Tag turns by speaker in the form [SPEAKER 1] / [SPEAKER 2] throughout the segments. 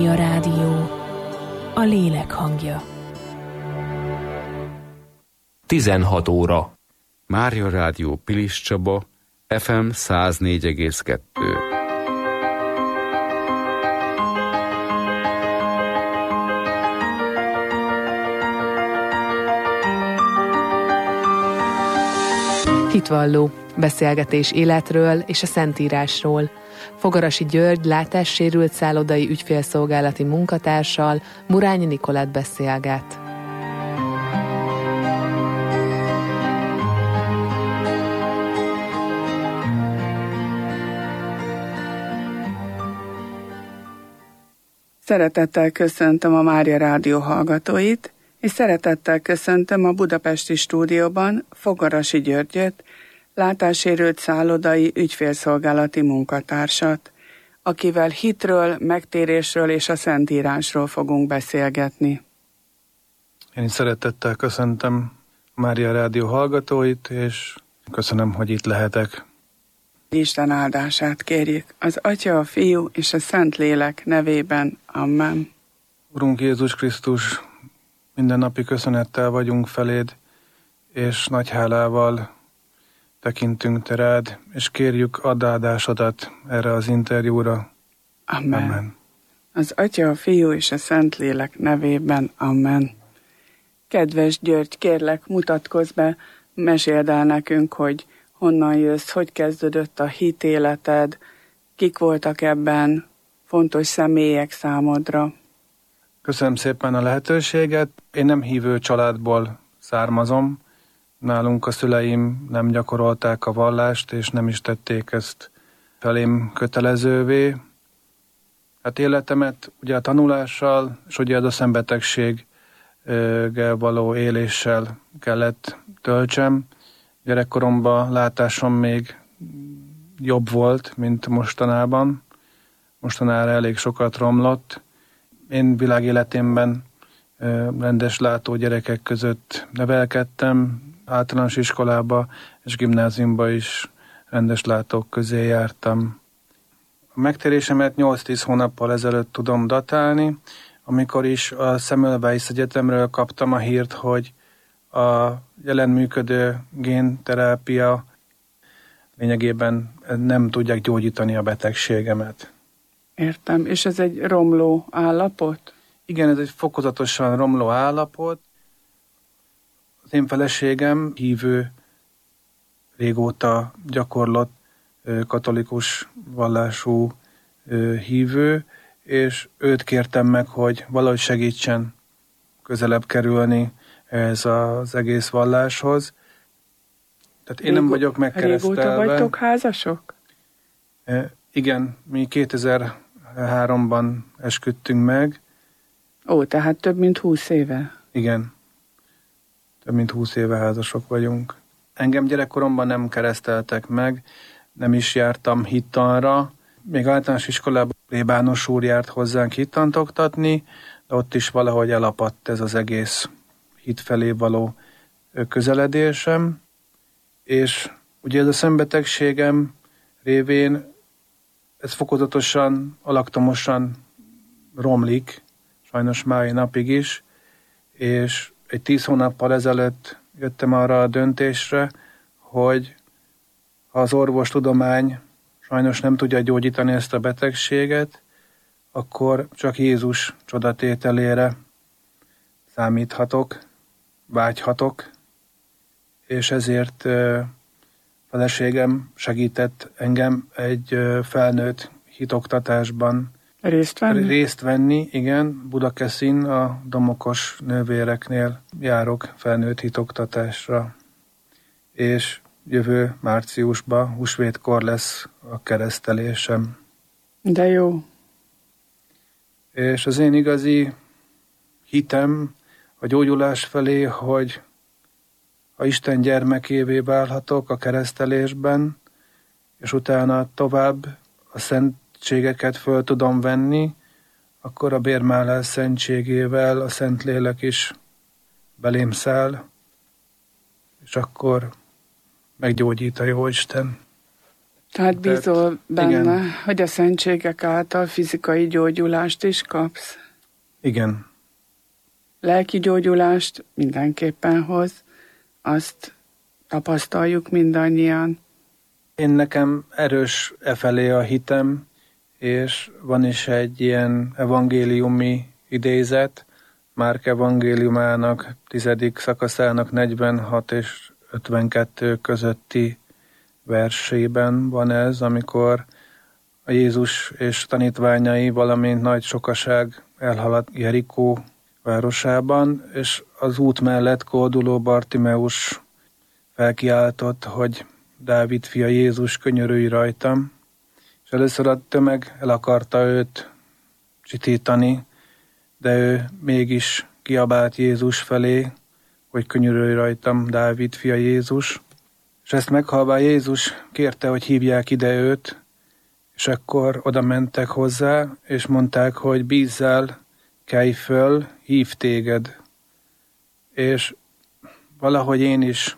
[SPEAKER 1] A rádió, a lélek hangja.
[SPEAKER 2] 16 óra.
[SPEAKER 3] Mária Rádió Pilis Csaba, FM 104,2.
[SPEAKER 4] Hitvalló. Beszélgetés életről és a Szentírásról. Fogarasi György látássérült szállodai ügyfélszolgálati munkatársal, Murányi Nikolett beszélget.
[SPEAKER 5] Szeretettel köszöntöm a Mária Rádió hallgatóit, és szeretettel köszöntöm a budapesti stúdióban Fogarasi Györgyöt, látássérült szállodai ügyfélszolgálati munkatársat, akivel hitről, megtérésről és a Szentírásról fogunk beszélgetni.
[SPEAKER 6] Én is szeretettel köszöntöm a Mária Rádió hallgatóit, és köszönöm, hogy itt lehetek.
[SPEAKER 5] Isten áldását kérjük, az Atya, a Fiú és a Szentlélek nevében. Amen.
[SPEAKER 6] Urunk Jézus Krisztus, mindennapi köszönettel vagyunk feléd, és nagy hálával tekintünk te rád, és kérjük add áldásodat erre az interjúra.
[SPEAKER 5] Amen.
[SPEAKER 6] Amen.
[SPEAKER 5] Az Atya, a Fiú és a Szentlélek nevében. Amen. Kedves György, kérlek, mutatkozz be, meséld el nekünk, hogy honnan jössz, hogy kezdődött a hitéleted, kik voltak ebben fontos személyek számodra.
[SPEAKER 6] Köszönöm szépen a lehetőséget. Én nem hívő családból származom. Nálunk a szüleim nem gyakorolták a vallást, és nem is tették ezt felém kötelezővé. Hát életemet ugye a tanulással, és ugye a szembetegséggel való éléssel kellett töltsem. Gyerekkoromban látásom még jobb volt, mint mostanában. Mostanára elég sokat romlott. Én világéletemben rendes látó gyerekek között nevelkedtem, általános iskolába és gimnáziumba is rendes látók közé jártam. A megtérésemet 8-10 hónappal ezelőtt tudom datálni, amikor is a Semmelweis Egyetemről kaptam a hírt, hogy a jelen működő génterápia lényegében nem tudják gyógyítani a betegségemet.
[SPEAKER 5] Értem, és ez egy romló állapot?
[SPEAKER 6] Igen, ez egy fokozatosan romló állapot. Az én feleségem hívő, régóta gyakorlott katolikus vallású hívő, és őt kértem meg, hogy valahogy segítsen közelebb kerülni ez az egész valláshoz. Tehát én nem vagyok megkeresztelve.
[SPEAKER 5] Régóta vagytok házasok?
[SPEAKER 6] Igen, mi 2003-ban esküdtünk meg.
[SPEAKER 5] Ó, tehát több mint 20 éve.
[SPEAKER 6] Igen, több mint 20 éve házasok vagyunk. Engem gyerekkoromban nem kereszteltek meg, nem is jártam hittanra. Még általános iskolában plébános úr járt hozzánk hittant oktatni, de ott is valahogy elapadt ez az egész hit felé való közeledésem. És ugye ez a szembetegségem révén ez fokozatosan, alaktomosan romlik, sajnos mai napig is, és egy 10 hónappal ezelőtt jöttem arra a döntésre, hogy ha az orvostudomány sajnos nem tudja gyógyítani ezt a betegséget, akkor csak Jézus csodatételére számíthatok, vágyhatok, és ezért feleségem segített engem egy felnőtt hitoktatásban részt venni, igen, Budakeszin, a Domokos nővéreknél járok felnőtt hitoktatásra, és jövő márciusban, húsvétkor lesz a keresztelésem.
[SPEAKER 5] De jó.
[SPEAKER 6] És az én igazi hitem a gyógyulás felé, hogy ha Isten gyermekévé válhatok a keresztelésben, és utána tovább a szentségeket föl tudom venni, akkor a bérmálás szentségével a Szentlélek is belém száll, és akkor meggyógyít a Jóisten.
[SPEAKER 5] Tehát bízol benne, hogy a szentségek által fizikai gyógyulást is kapsz?
[SPEAKER 6] Igen.
[SPEAKER 5] Lelki gyógyulást mindenképpen hoz, azt tapasztaljuk mindannyian.
[SPEAKER 6] Én nekem erős efelé a hitem, és van is egy ilyen evangéliumi idézet, Márk evangéliumának 10. szakaszának 46 és 52 közötti versében van ez, amikor a Jézus és tanítványai, valamint nagy sokaság elhalad Jerikó városában, és az út mellett kóduló Bartimeus felkiáltott, hogy Dávid fia Jézus, könyörülj rajtam, és először a tömeg el akarta őt csitítani, de ő mégis kiabált Jézus felé, hogy könyörülj rajtam, Dávid fia Jézus. És ezt meghalva Jézus kérte, hogy hívják ide őt, és akkor oda mentek hozzá, és mondták, hogy bízzál, kelj föl, hív téged. És valahogy én is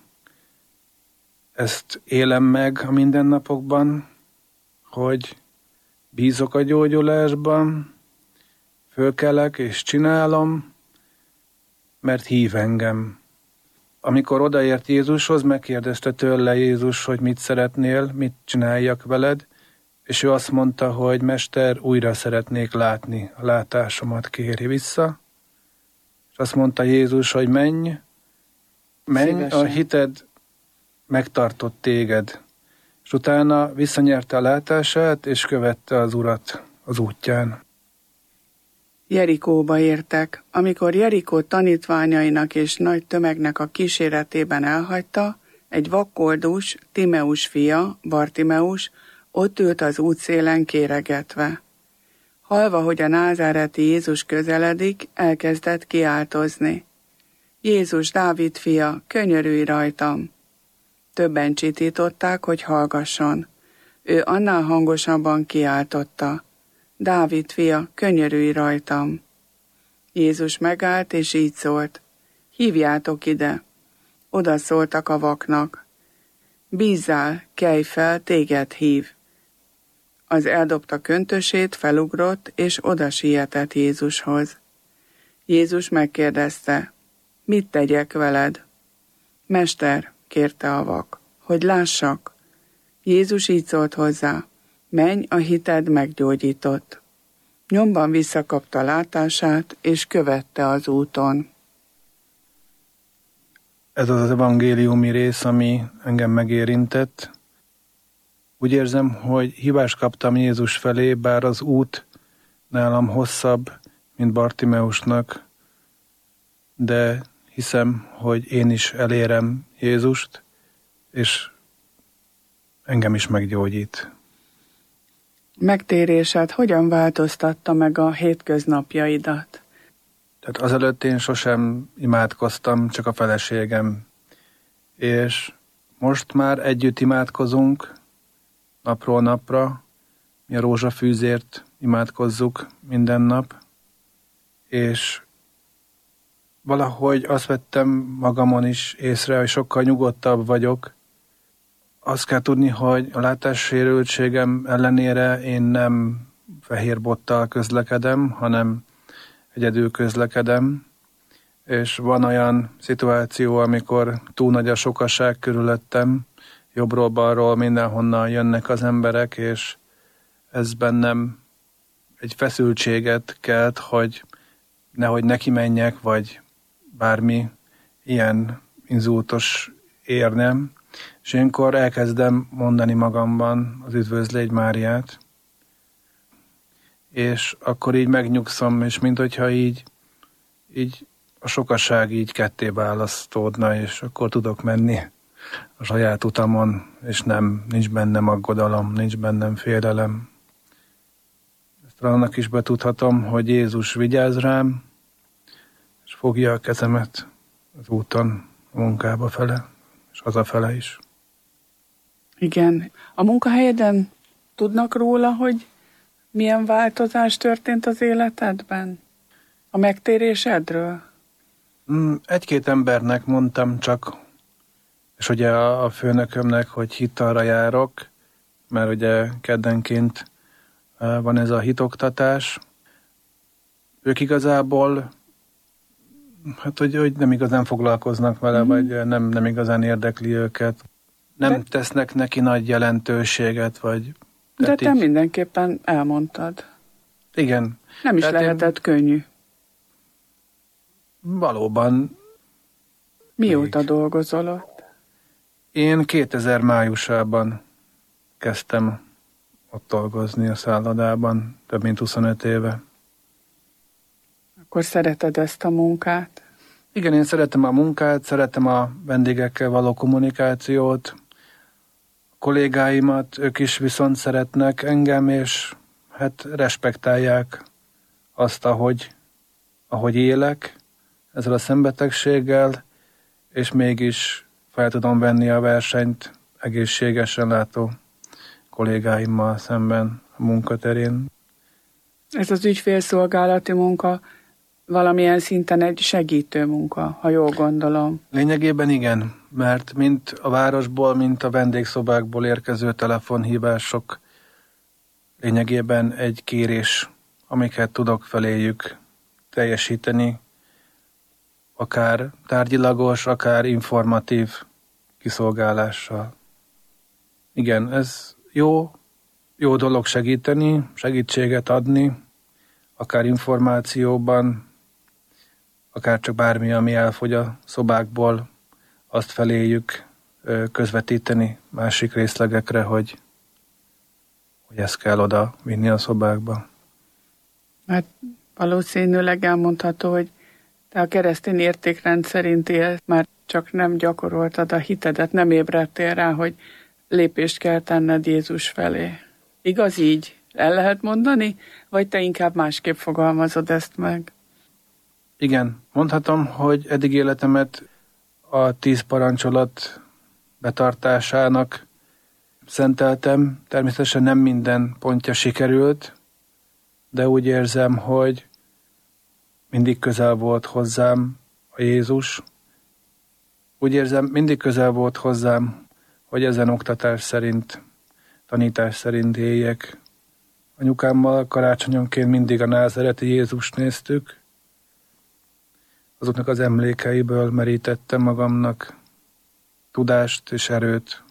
[SPEAKER 6] ezt élem meg a mindennapokban, hogy bízok a gyógyulásban, fölkelek és csinálom, mert hív engem. Amikor odaért Jézushoz, megkérdezte tőle Jézus, hogy mit szeretnél, mit csináljak veled, és ő azt mondta, hogy Mester, újra szeretnék látni, a látásomat kérj vissza. És azt mondta Jézus, hogy menj, a hited megtartott téged. És utána visszanyerte a látását, és követte az Urat az útján.
[SPEAKER 5] Jerikóba értek. Amikor Jerikó tanítványainak és nagy tömegnek a kíséretében elhagyta, egy vakkoldus, Timeus fia, Bartimeus, ott ült az útszélen kéregetve. Hallva, hogy a názáreti Jézus közeledik, elkezdett kiáltozni. Jézus, Dávid fia, könyörülj rajtam! Többen csitították, hogy hallgasson. Ő annál hangosabban kiáltotta. Dávid fia, könyörülj rajtam! Jézus megállt, és így szólt. Hívjátok ide! Oda szóltak a vaknak. Bízzál, kelj fel, téged hív! Az eldobta köntösét, felugrott, és oda sietett Jézushoz. Jézus megkérdezte, mit tegyek veled? Mester, kérte a vak, hogy lássak. Jézus így szólt hozzá, menj, a hited meggyógyított. Nyomban visszakapta látását, és követte az úton.
[SPEAKER 6] Ez az evangéliumi rész, ami engem megérintett. Úgy érzem, hogy hívást kaptam Jézus felé, bár az út nálam hosszabb, mint Bartimeusnak, de hiszem, hogy én is elérem Jézust, és engem is meggyógyít.
[SPEAKER 5] Megtérésed hogyan változtatta meg a hétköznapjaidat?
[SPEAKER 6] Tehát azelőtt én sosem imádkoztam, csak a feleségem. És most már együtt imádkozunk, napról napra. Mi a rózsafűzért imádkozzuk minden nap. És valahogy azt vettem magamon is észre, hogy sokkal nyugodtabb vagyok. Azt kell tudni, hogy a látássérültségem ellenére én nem fehér bottal közlekedem, hanem egyedül közlekedem, és van olyan szituáció, amikor túl nagy a sokaság körülöttem, jobbról-balról mindenhonnan jönnek az emberek, és ez bennem egy feszültséget kelt, hogy nehogy neki menjek, vagy bármi ilyen inzultos érnem, és ilyenkor elkezdem mondani magamban az Üdvözlégy Máriát, és akkor így megnyugszom, és minthogyha így a sokaság így ketté választódna, és akkor tudok menni a saját utamon, és nincs bennem aggodalom, nincs bennem félelem. Ezt annak is betudhatom, hogy Jézus vigyáz rám, és fogja a kezemet az úton, a munkába fele, és hazafele is.
[SPEAKER 5] Igen. A munkahelyeden tudnak róla, hogy milyen változás történt az életedben? A megtérésedről?
[SPEAKER 6] Egy-két embernek mondtam csak, és ugye a főnökömnek, hogy hittalra járok, mert ugye keddenként van ez a hitoktatás. Ők igazából, hát hogy nem igazán foglalkoznak vele, vagy nem igazán érdekli őket. Nem tesznek neki nagy jelentőséget, vagy...
[SPEAKER 5] De te mindenképpen elmondtad.
[SPEAKER 6] Igen.
[SPEAKER 5] Nem is lehetett könnyű.
[SPEAKER 6] Valóban.
[SPEAKER 5] Mióta dolgozol ott?
[SPEAKER 6] Én 2000 májusában kezdtem ott dolgozni a szállodában, több mint 25 éve.
[SPEAKER 5] Akkor szereted ezt a munkát?
[SPEAKER 6] Igen, én szeretem a munkát, szeretem a vendégekkel való kommunikációt, a kollégáimat, ők is viszont szeretnek engem, és hát respektálják azt, ahogy élek ezzel a szembetegséggel, és mégis fel tudom venni a versenyt egészségesen látó kollégáimmal szemben a munkaterén.
[SPEAKER 5] Ez az ügyfélszolgálati munka valamilyen szinten egy segítő munka, ha jól gondolom.
[SPEAKER 6] Lényegében igen, mert mint a városból, mint a vendégszobákból érkező telefonhívások lényegében egy kérés, amiket tudok feléjük teljesíteni, akár tárgyilagos, akár informatív kiszolgálással. Igen, ez jó dolog segíteni, segítséget adni, akár információban, akár csak bármi, ami elfogy a szobákból, azt feléjük közvetíteni másik részlegekre, hogy ezt kell oda vinni a szobákba.
[SPEAKER 5] Hát valószínűleg elmondható, hogy te a keresztény értékrend szerint élsz, már csak nem gyakoroltad a hitedet, nem ébredtél rá, hogy lépést kell tenned Jézus felé. Igaz így? El lehet mondani? Vagy te inkább másképp fogalmazod ezt meg?
[SPEAKER 6] Igen, mondhatom, hogy eddig életemet a 10 parancsolat betartásának szenteltem. Természetesen nem minden pontja sikerült, de úgy érzem, hogy mindig közel volt hozzám a Jézus. Úgy érzem, mindig közel volt hozzám, hogy ezen oktatás szerint, tanítás szerint éljek. Anyukámmal karácsonyonként mindig a názáreti Jézust néztük. Azoknak az emlékeiből merítettem magamnak tudást és erőt.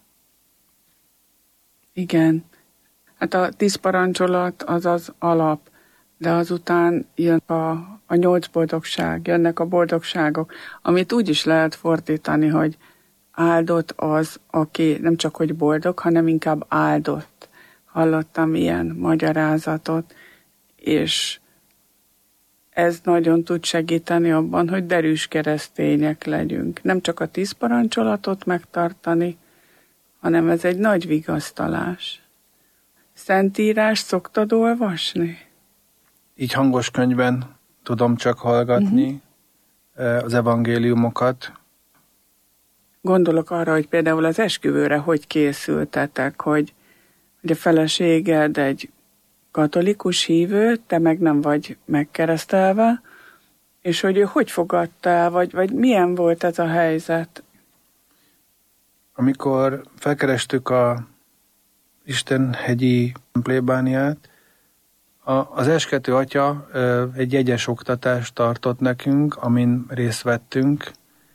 [SPEAKER 5] Igen. Hát a 10 parancsolat az az alap, de azután jön a 8 boldogság, jönnek a boldogságok, amit úgy is lehet fordítani, hogy áldott az, aki nem csak hogy boldog, hanem inkább áldott. Hallottam ilyen magyarázatot, és ez nagyon tud segíteni abban, hogy derűs keresztények legyünk. Nem csak a 10 parancsolatot megtartani, hanem ez egy nagy vigasztalás. Szentírást szoktad olvasni?
[SPEAKER 6] Így hangos könyvben tudom csak hallgatni az evangéliumokat.
[SPEAKER 5] Gondolok arra, hogy például az esküvőre hogy készültetek, hogy a feleséged egy katolikus hívő, te meg nem vagy megkeresztelve, és hogy ő hogy fogadta el, vagy milyen volt ez a helyzet?
[SPEAKER 6] Amikor felkerestük a Istenhegyi plébániát, az eskető atya egy jegyes oktatást tartott nekünk, amin részt vettünk.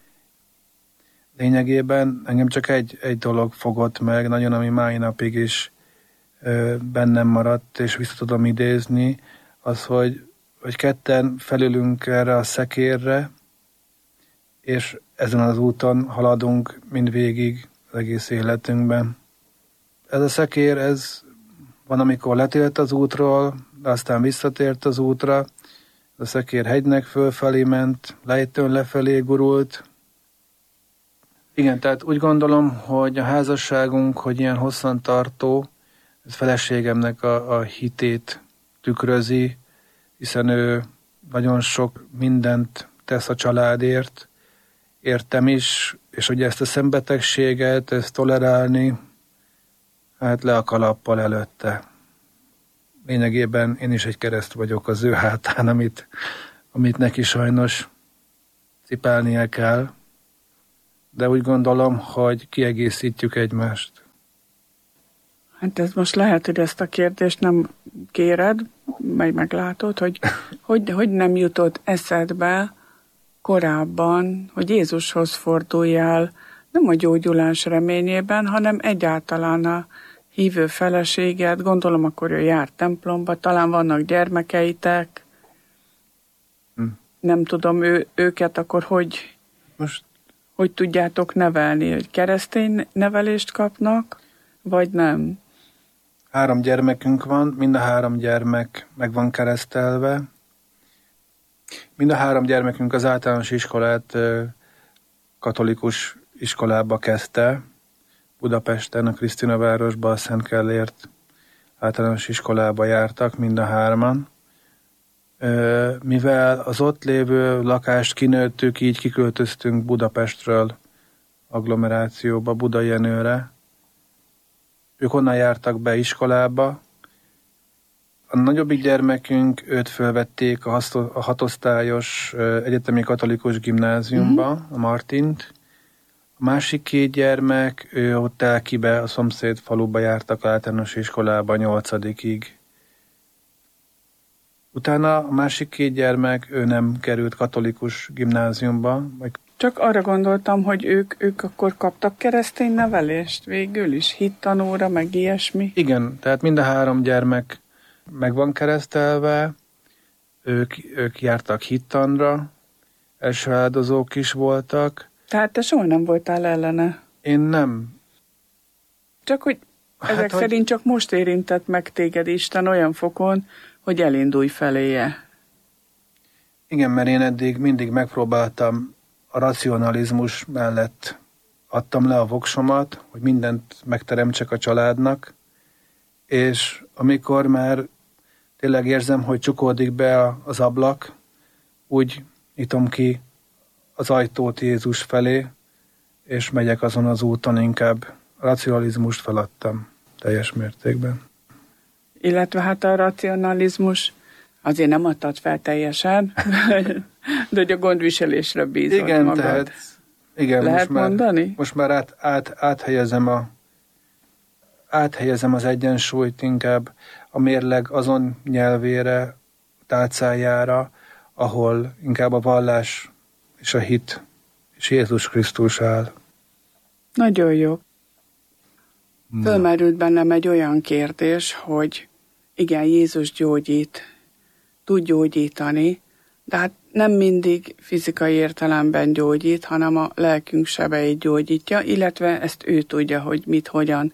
[SPEAKER 6] Lényegében engem csak egy dolog fogott meg, nagyon, ami mai napig is bennem maradt, és vissza tudom idézni, az, hogy ketten felülünk erre a szekérre, és ezen az úton haladunk mindvégig az egész életünkben. Ez a szekér, ez van, amikor letélt az útról, de aztán visszatért az útra, a szekér hegynek fölfelé ment, lejtőn lefelé gurult. Igen, tehát úgy gondolom, hogy a házasságunk, hogy ilyen hosszantartó, ez feleségemnek a hitét tükrözi, hiszen ő nagyon sok mindent tesz a családért, értem is, és hogy ezt a szembetegséget, ezt tolerálni, hát le a kalappal előtte. Lényegében én is egy kereszt vagyok az ő hátán, amit neki sajnos cipelnie kell, de úgy gondolom, hogy kiegészítjük egymást.
[SPEAKER 5] Hát ez most lehet, hogy ezt a kérdést nem kéred, majd meglátod, hogy nem jutott eszedbe korábban, hogy Jézushoz forduljál, nem a gyógyulás reményében, hanem egyáltalán a hívő feleséged, gondolom akkor ő járt templomba, talán vannak gyermekeitek, nem tudom, őket akkor hogy tudjátok nevelni, hogy keresztény nevelést kapnak, vagy nem?
[SPEAKER 6] 3 gyermekünk van, mind a 3 gyermek meg van keresztelve. Mind a 3 gyermekünk az általános iskolát katolikus iskolába kezdte, Budapesten, a Krisztinavárosban, a Szent Gellért általános iskolába jártak mind a 3-an. Mivel az ott lévő lakást kinőttük, így kiköltöztünk Budapestről agglomerációba, Budajenőre. Ők onnan jártak be iskolába. A nagyobbik gyermekünk, őt fölvették a 6 osztályos egyetemi katolikus gimnáziumba, a Martint. A másik 2 gyermek, ő ott Telkibe, a szomszéd faluba jártak általános iskolába 8-ig. Utána a másik 2 gyermek, ő nem került katolikus gimnáziumba.
[SPEAKER 5] Csak arra gondoltam, hogy ők akkor kaptak keresztény nevelést végül is, hittanóra, meg ilyesmi.
[SPEAKER 6] Igen, tehát mind a 3 gyermek meg van keresztelve, ők jártak hittanra, első áldozók is voltak.
[SPEAKER 5] Tehát te soha nem voltál ellene?
[SPEAKER 6] Én nem.
[SPEAKER 5] Csak hogy ezek szerint csak most érintett meg téged Isten olyan fokon, hogy elindulj feléje.
[SPEAKER 6] Igen, mert én eddig mindig megpróbáltam a racionalizmus mellett adtam le a voksomat, hogy mindent megteremtsek a családnak, és amikor már tényleg érzem, hogy csukódik be az ablak, úgy nyitom ki az ajtót Jézus felé, és megyek azon az úton, inkább a racionalizmust feladtam teljes mértékben.
[SPEAKER 5] Illetve hát a racionalizmus azért nem adtad fel teljesen, de hogy a gondviselésre bízod
[SPEAKER 6] igen,
[SPEAKER 5] magad.
[SPEAKER 6] Tehát, igen,
[SPEAKER 5] lehet mondani?
[SPEAKER 6] Most már áthelyezem az egyensúlyt inkább a mérleg azon nyelvére, tálcájára, ahol inkább a vallás és a hit és Jézus Krisztus áll.
[SPEAKER 5] Nagyon jó. Fölmerült bennem egy olyan kérdés, hogy igen, Jézus gyógyít, tud gyógyítani, de hát nem mindig fizikai értelemben gyógyít, hanem a lelkünk sebeit gyógyítja, illetve ezt ő tudja, hogy mit, hogyan.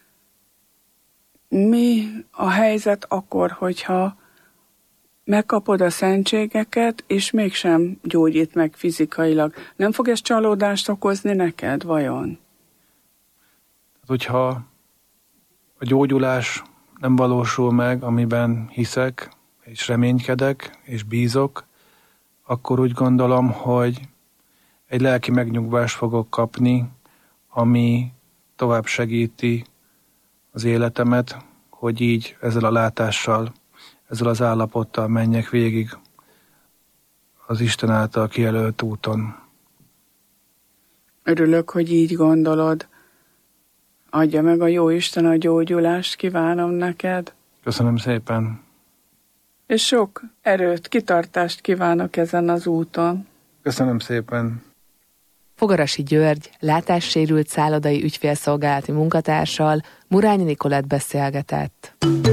[SPEAKER 5] Mi a helyzet akkor, hogyha megkapod a szentségeket, és mégsem gyógyít meg fizikailag? Nem fog ez csalódást okozni neked, vajon?
[SPEAKER 6] Hogyha a gyógyulás nem valósul meg, amiben hiszek, és reménykedek, és bízok, akkor úgy gondolom, hogy egy lelki megnyugvást fogok kapni, ami tovább segíti az életemet, hogy így ezzel a látással, ezzel az állapottal menjek végig az Isten által kijelölt úton.
[SPEAKER 5] Örülök, hogy így gondolod. Adja meg a jó Isten a gyógyulást, kívánom neked.
[SPEAKER 6] Köszönöm szépen.
[SPEAKER 5] És sok erőt, kitartást kívánok ezen az úton.
[SPEAKER 6] Köszönöm szépen.
[SPEAKER 4] Fogarasi György, látássérült szállodai ügyfélszolgálati munkatársal Murányi Nikolett beszélgetett.